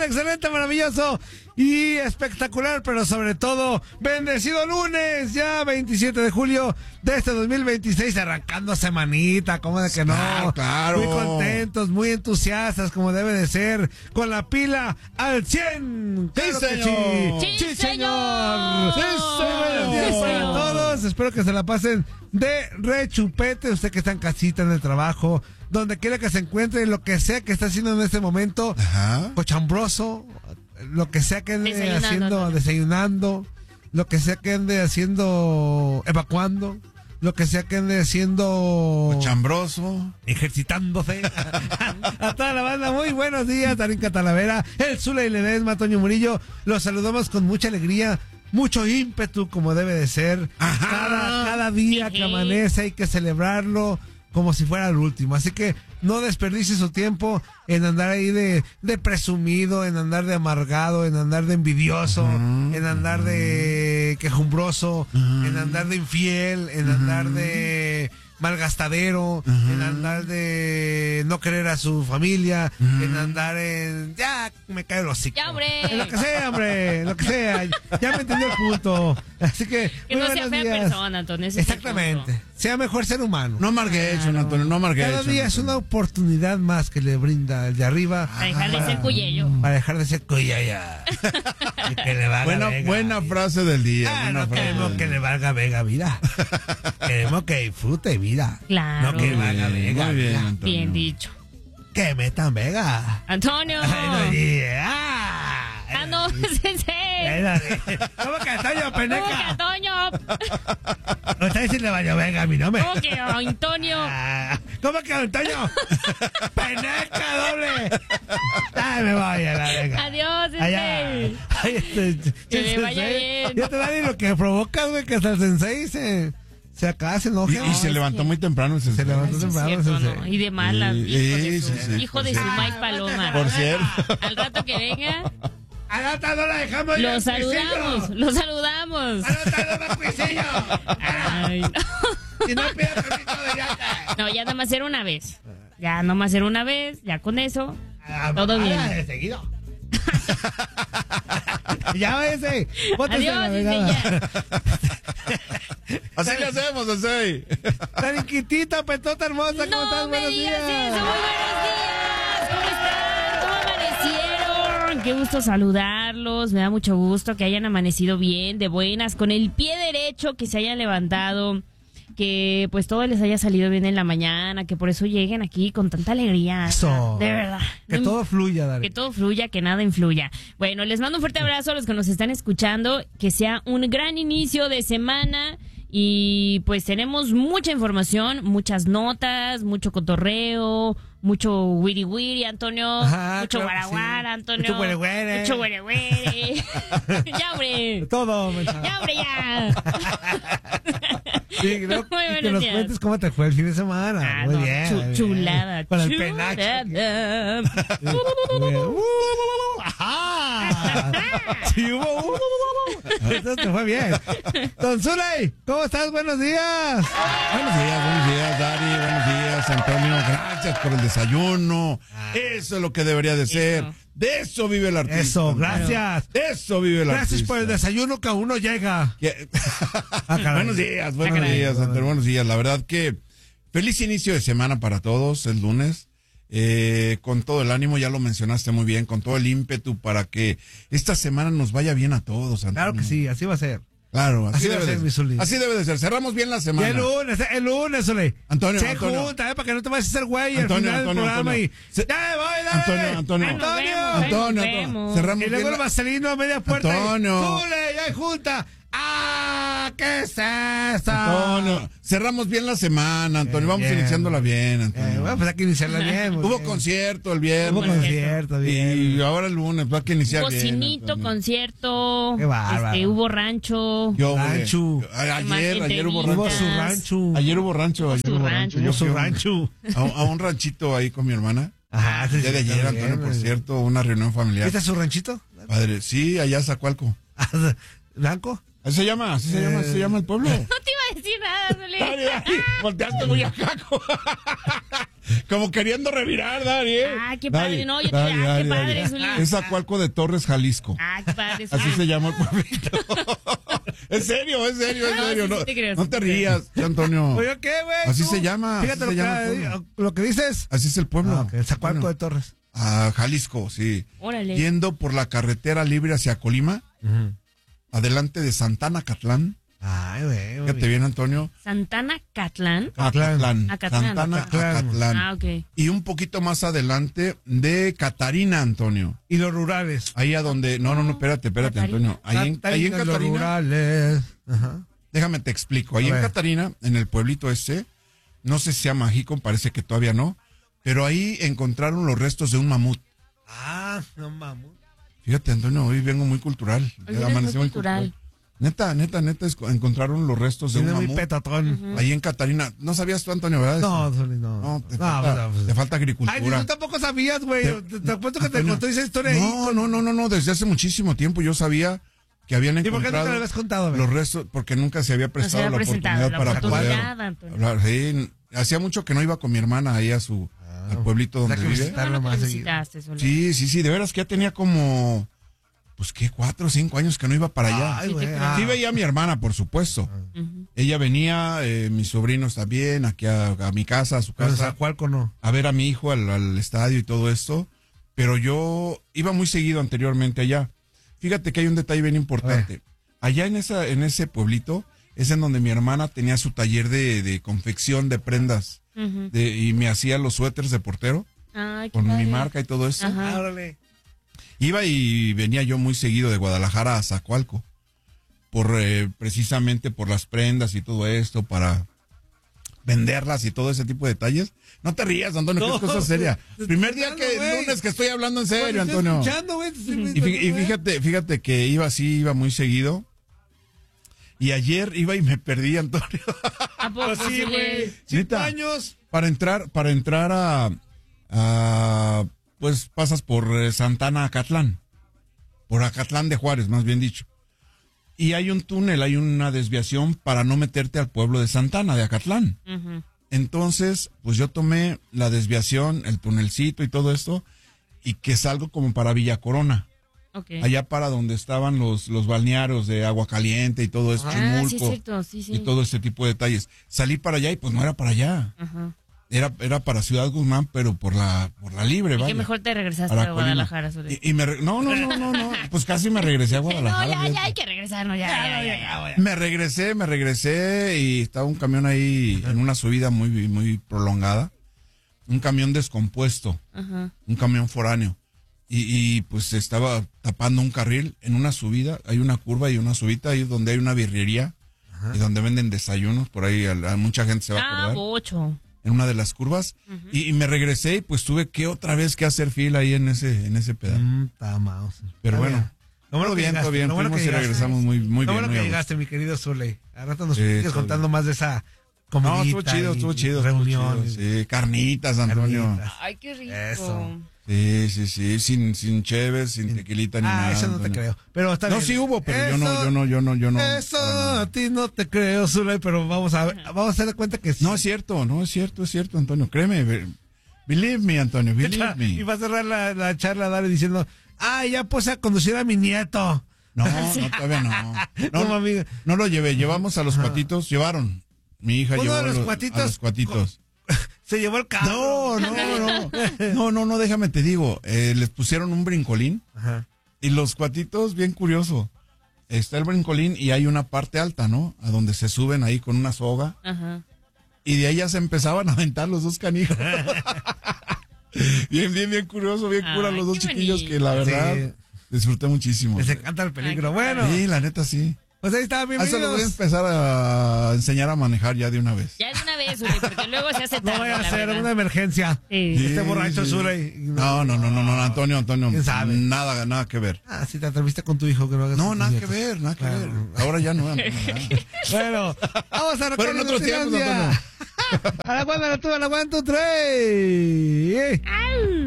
excelente, maravilloso y espectacular, pero sobre todo, bendecido lunes, ya 27 de julio de este 2026, arrancando semanita, ¿cómo de que no? Claro. Muy contentos, muy entusiastas, como debe de ser, con la pila al 100. ¡Claro que señor! ¡Sí, señor! ¡Sí, señor! Buenos días para todos, espero que se la pasen de rechupete, usted que está en casita, en el trabajo, donde quiera que se encuentre, lo que sea que está haciendo en este momento, cochambroso, lo que sea que ande haciendo, desayunando, lo que sea que ande haciendo, evacuando, lo que sea que ande haciendo, cochambroso, ejercitándose. A toda la banda, muy buenos días, Darinka Talavera, el Zule y Ledesma, Toño Murillo, los saludamos con mucha alegría, mucho ímpetu, como debe de ser. Cada día que amanece hay que celebrarlo como si fuera el último, así que no desperdicie su tiempo en andar ahí de presumido, en andar de amargado, en andar de envidioso, en andar de quejumbroso, en andar de infiel, en andar de malgastadero, en andar de no querer a su familia, en andar en ya me cae el hocico. Ya, hombre. En lo que sea, hombre, lo que sea. Ya me entendió el punto. Así que no sea fea persona, Antonio. Exactamente. Sea mejor ser humano. No amargues, Antonio, no amargues. Cada día es una oportunidad más que le brinda el de arriba. Para dejar de ser cuyello. Para dejar de ser cuyaya. Y que le valga buena frase del día. No queremos que le valga vega vida. Queremos que disfrute vida. Claro. No que valga vega. Muy bien, vida. Antonio. Bien dicho. Que metan vega. Antonio. No, sensei. ¿Cómo que Antonio, peneca? ¿Cómo que Antonio? Usted sí le vaya venga a mi nombre. ¿Cómo que Antonio? ¿Cómo que Antonio? ¡Peneca doble! ¡Ay, me voy a la venga! Adiós, Ay, que le vaya bien. Ya te da ni lo que provocas, güey, que hasta el sensei se acaba, se enoja. Y se levantó muy temprano. Se levantó temprano. Cierto, ¿no? Y de malas. Hijo de su Mike Paloma. Por cierto. Al rato que venga. ¡A la no la dejamos! Lo saludamos. ¡A la cuisillo! Ay, no. Y no pide permiso de yata. No, ya nada más era una vez. Ya con eso. Todo bien. De seguido. Ya váyase. Adiós, Así le hacemos, Sensei. Tariquitita, petota hermosa, ¿cómo estás? Buenos días. Muy buenos días. ¿Cómo están? ¿Cómo amanecieron? Qué gusto saludarlos. Me da mucho gusto que hayan amanecido bien, de buenas, con el pie derecho, que se hayan levantado, que pues todo les haya salido bien en la mañana, que por eso lleguen aquí con tanta alegría. Eso. De verdad. Que todo fluya, Dari. Que todo fluya, que nada influya. Bueno, les mando un fuerte abrazo a los que nos están escuchando, que sea un gran inicio de semana. Y pues tenemos mucha información, muchas notas, mucho cotorreo, mucho wiri wiri, Antonio. Ajá, mucho claro que guaraguara, sí. Antonio. Mucho güere. Mucho güere. Ya, hombre. Todo, mensaje. Ya, hombre, ya. Sí, ¿no? Muy Y que buenos nos días. cuentes cómo te fue el fin de semana. Muy No, bien. muy bien. chulada. Con el penacho. ¡Ajá! Sí, hubo. Entonces te fue bien. Don Zuley, ¿cómo estás? Buenos días. Buenos días, Dari. Buenos días, Antonio. Gracias por el desayuno. Eso es lo que debería de ser. Eso. De eso vive el artista. Eso, gracias. De eso vive el artista. Gracias por el desayuno que aún no llega. Buenos días, caray. Antonio. Buenos días. La verdad que feliz inicio de semana para todos, el lunes. Con todo el ánimo, ya lo mencionaste muy bien, con todo el ímpetu para que esta semana nos vaya bien a todos, Antonio. Claro que sí, así va a ser. Claro, Así así va a debe ser, de mi ser. Zuli. Así debe de ser. Cerramos bien la Y semana. el lunes, Zuley. Antonio, Se Antonio. junta, para que no te vayas a hacer güey Antonio, al final del programa Antonio. y... ¡Ya me voy, dale! Antonio. Nos vemos. Cerramos Y luego bien el vaselino a media puerta. Antonio. ¡Zule, ya hay junta! ¡Ah! ¿Qué es eso? Antonio, cerramos bien la semana, Antonio. Vamos Bien. iniciándola bien, Antonio. Bueno, pues hay que iniciarla bien. muy Hubo bien. concierto el viernes. Hubo concierto, bien. Y ahora el lunes, pues hay que iniciar Cocinito, bien. concierto. Qué bárbaro. Hubo rancho. Rancho. Ayer hubo rancho. Hubo su rancho. Ayer hubo rancho. Su rancho. Hubo Yo su fui rancho. a un ranchito ahí con mi hermana. Ajá, El día de ayer, Antonio, por cierto, una reunión familiar. ¿Este es su ranchito? Padre, sí, allá Zacualco. ¿Blanco? Así se llama el pueblo. No te iba a decir nada, Zuli. Volteaste muy acá. Como queriendo revirar, Dari. Ah, qué padre. No, yo te qué padre, Zuli. Es Zacualco de Torres, Jalisco. Ah, qué padre. Así se llama el pueblito. Es serio. No te rías, Antonio. Oye, ¿qué, güey? Así se llama. Fíjate lo que dices. Así es el pueblo. Okay. Zacualco de Torres. Ah, Jalisco, sí. Órale. Yendo por la carretera libre hacia Colima, adelante de Santana Catlán. Ay, güey. Fíjate bien, Antonio. Santana Catlán. Acatlán. Acatlán. Santana Acatlán. Ah, ok. Y un poquito más adelante de Catarina, Antonio. Y los rurales. Ahí a donde... No, espérate, Catarina. Antonio. Ahí en Los Catarina... rurales. Ajá. Déjame te explico. Ahí en Catarina, en el pueblito ese, no sé si sea mágico, parece que todavía no, pero ahí encontraron los restos de un mamut. Ah, no mamut. Fíjate, Antonio, hoy vengo muy cultural. Hoy eres muy cultural. Neta, encontraron los restos de un Tiene muy mamut. petatón. Ahí en Catarina. ¿No sabías tú, Antonio, verdad? No, no. No, te falta agricultura. Ay, tú tampoco sabías, güey. Te apuesto que te contó esa historia ahí. No, desde hace muchísimo tiempo yo sabía que habían ¿Y por qué no te lo encontrado habías contado, güey? los restos, porque nunca se había prestado No se había la presentado oportunidad la para poder oportunidad, Antonio. hablar. Sí, hacía mucho que no iba con mi hermana ahí al pueblito donde vive. visitarlo más seguido. Visitaste, Zuli. Sí, de veras que ya tenía como, pues qué, 4 o 5 años que no iba para allá. Ay, güey. Sí veía a mi hermana, por supuesto. Ella venía, mis sobrinos también, aquí a mi casa, a su Pero casa, Zacualco no. a ver a mi hijo al estadio y todo esto. Pero yo iba muy seguido anteriormente allá. Fíjate que hay un detalle bien importante. Allá en ese pueblito es en donde mi hermana tenía su taller de confección de prendas. Y me hacía los suéteres de portero. Ay, qué con padre. mi marca y todo eso. Ajá. Órale. Iba y venía yo muy seguido de Guadalajara a Zacualco. Precisamente por las prendas y todo esto, para venderlas y todo ese tipo de detalles. No te rías, Antonio, que es cosa seria. Primer día lunes que estoy hablando en serio, Antonio. Y fíjate que iba muy seguido. Y ayer iba y me perdí, Antonio. ¿A poco Sí, güey. 5 años. Para entrar a pues pasas por Santana Acatlán. Por Acatlán de Juárez, más bien dicho. Y hay un túnel, hay una desviación para no meterte al pueblo de Santana, de Acatlán. Entonces, pues yo tomé la desviación, el tunelcito y todo esto, y que salgo como para Villa Corona. Okay. Allá para donde estaban los balnearios de Agua Caliente y todo eso, Chimulco, sí, es cierto, sí. y todo este tipo de detalles. Salí para allá y pues no era para allá. Ajá. Era para Ciudad Guzmán, pero por la libre, ¿Y vaya. qué mejor te regresaste Para a Guadalajara, Zuli? No, pues casi me regresé a Guadalajara. No, ya hay que regresarnos, ya. Me regresé y estaba un camión ahí en una subida muy, muy prolongada. Un camión descompuesto, un camión foráneo. Y pues estaba tapando un carril en una subida. Hay una curva y una subida ahí donde hay una birrería y donde venden desayunos. Por ahí mucha gente se va a acordar. Bocho. En una de las curvas. Y me regresé y pues tuve que otra vez que hacer fila ahí en ese pedal. Pero bueno. Todo bien. Fuimos y regresamos muy bien. Lo bueno que llegaste, mi querido Zuley. A rato nos sigues contando más de esa comidita. No, estuvo chido. Reunión. Sí, carnitas, Antonio. Carnitas. Ay, qué rico. Eso. Sí. Sin cheves, sin tequilita ni nada. Eso no te creo. Pero está bien. Sí hubo, pero yo no. Eso a ti no te creo, Zuley, pero vamos a hacer de cuenta que sí. No es cierto, Antonio. Créeme. Believe me, Antonio, believe me. Y va a cerrar la charla, Dale, diciendo, ya puse a conducir a mi nieto. No, todavía no. No lo llevé. Llevamos a los cuatitos. Llevaron. Mi hija llevó a los cuatitos. Se llevó el carro. No, déjame te digo. Les pusieron un brincolín. Y los cuatitos, bien curioso. Está el brincolín y hay una parte alta, ¿no? A donde se suben ahí con una soga. Y de ahí ya se empezaban a aventar los dos canijos. bien curioso, bien cura los dos chiquillos bonito. que la verdad disfruté muchísimo. Les encanta el peligro. Bueno. Sí, la neta sí. Pues ahí está, bienvenidos. Eso lo voy a empezar a enseñar a manejar ya de una vez. Ya de una vez, Zuli, porque luego se hace tarde. No vaya a la ser verdad. una emergencia. Sí. Este borracho Zuley. No, Antonio. ¿Quién sabe? Nada que ver. Si te atreviste con tu hijo, que no hagas. No, nada que ver. Ahora ya no. Bueno, vamos a Pero en otros tiempos, A la cuenta, a la 1, 2, 3.